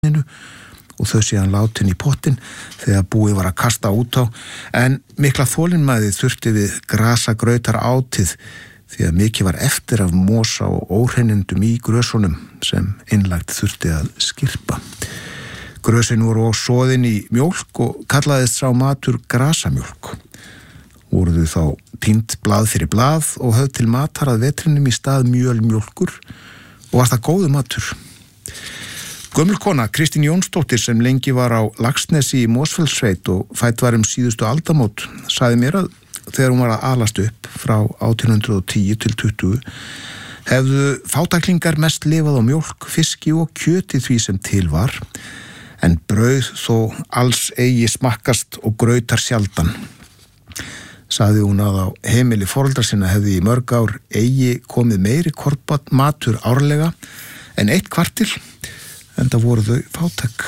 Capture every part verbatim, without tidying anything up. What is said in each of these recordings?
og þau síðan látin í pottin þegar búið var að kasta út á, en mikla þolinmæði þurfti við grasagrautar átið því að mikið var eftir af mosa og óhreinindum í grösunum sem innlagt þurfti að skirpa. Grösin voru á soðin í mjólk og kallaðist sá matur grasamjólk. Voru þau þá tínt blað fyrir blað og höfð til matar að vetrinum í stað mjölmjólkur og var það góðu matur. Gömul kona, Kristín Jónsdóttir, sem lengi var á Laxnesi í Mosfellssveit og fædd var um síðustu aldamót, sagði mér að þegar hún var að alast upp frá átján hundrað og tíu til tuttugu hefðu fátæklingar mest lifað á mjólk, fiski og kjöti því sem til var, en brauð þó alls eigi smakkast og grautar sjaldan. Sagði hún að á heimili foreldra sinna hefði í mörg ár eigi komið meiri kornbat matur árlega en eitt kvartil, en það voru þau fátæk.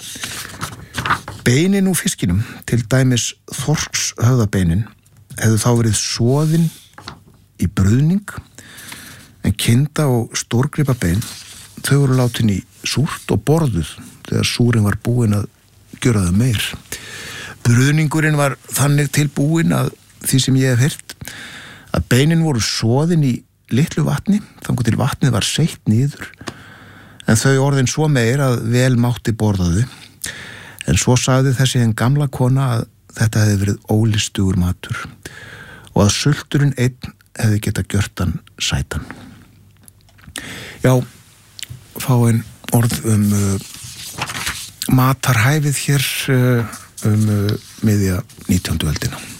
Beinin úr fiskinum, til dæmis þorskshöfðabeinin, hefðu þá verið soðin í bruðning, en kinda og stórgripabein, þau voru látin í súrt og borðuð þegar súrin var búin að gjöra það meir. Bruðningurinn var þannig til búin að því sem ég hef heyrt, að beinin voru soðin í litlu vatni, þangað til vatnið var seitt niður, en þau orðin svo meir að vel mátti borða þau. En svo sagði þessi henn gamla kona að þetta hefði verið ólystugur matur og að sulturinn einn hefði getað gjört hann sætan. Já, fá einn orð um uh, matarhæfið hér uh, um uh, miðja nítjándu öldina.